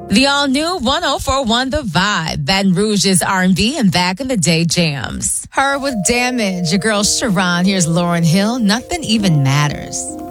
The all-new 104.1 The Vibe, Baton Rouge's R&B and back in the day jams. Her with Damage, your girl Sharon. Here's Lauryn Hill, Nothing Even Matters.